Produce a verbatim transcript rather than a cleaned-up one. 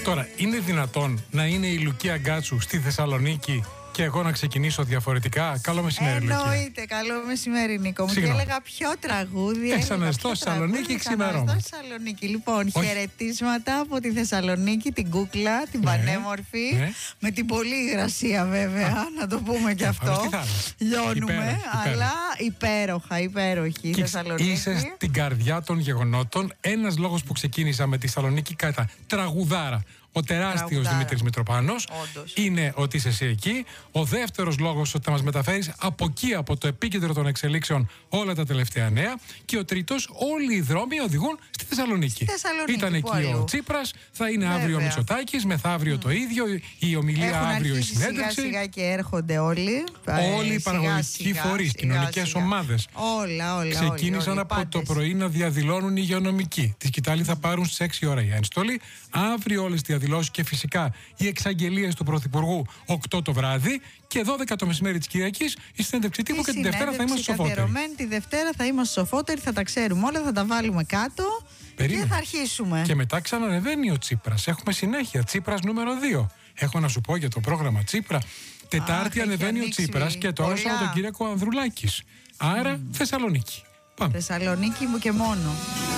Τώρα, είναι δυνατόν να είναι η Λουκία Γκάτσου στη Θεσσαλονίκη και εγώ να ξεκινήσω διαφορετικά? Καλό μεσημέρι, Λουκία. Εννοείται, καλό μεσημέρι, Νίκο μου. Και έλεγα ποιο τραγούδι. Εξαναστώ Θεσσαλονίκη, ξημερώμα. Θεσσαλονίκη. Λοιπόν, όχι. Χαιρετίσματα από τη Θεσσαλονίκη, την κούκλα, την ναι, πανέμορφη. Ναι. Με την πολύ υγρασία, βέβαια, Α, να το πούμε και αυτό. Λιώνουμε, υπέροχη, αλλά υπέροχα, υπέροχη η Θεσσαλονίκη. Είσαι στην καρδιά των γεγονότων. Ένας λόγος που ξεκίνησα με τη Θεσσαλονίκη κατά τραγουδάρα. Ο τεράστιος Δημήτρης Μητροπάνος είναι ότι είσαι εσύ εκεί. Ο δεύτερος λόγος ότι θα μας μεταφέρεις από εκεί, από το επίκεντρο των εξελίξεων, όλα τα τελευταία νέα. Και ο τρίτος, όλοι οι δρόμοι οδηγούν στη Θεσσαλονίκη. Θεσσαλονίκη Ήταν εκεί αλλού. ο Τσίπρας, θα είναι Βέβαια. αύριο ο Μητσοτάκης, μεθαύριο mm. το ίδιο, η ομιλία Έχουν αύριο η συνέντευξη. Σιγά σιγά και έρχονται όλοι. Όλοι οι παραγωγικοί φορείς, κοινωνικές ομάδες. Όλα, όλα. Ξεκίνησαν όλοι, από όλοι, το πρωί να διαδηλώνουν οι υγειονομικοί. Τη σκητάλη θα πάρουν στις έξι ώρα η ένστολη. Αύριο όλες οι διαδηλώσεις και φυσικά οι εξαγγελίες του Πρωθυπουργού οκτώ το βράδυ και δώδεκα το μεσημέρι της Κυριακής η συνέντευξη τύπου και την Δευτέρα θα είμαστε σοφότεροι. Τη Δευτέρα θα είμαστε σοφότεροι, θα τα ξέρουμε όλα, θα τα βάλουμε κάτω. Περίμενε. Και θα αρχίσουμε. Και μετά ξανανεβαίνει ο Τσίπρας. Έχουμε συνέχεια. Τσίπρας νούμερο δύο. Έχω να σου πω για το πρόγραμμα Τσίπρα. Τετάρτη Αχ, ανεβαίνει ο Τσίπρας και τώρα Σαββατοκύριακο Ανδρουλάκης. Άρα mm. Θεσσαλονίκη. Πάμε. Θεσσαλονίκη μου και μόνο.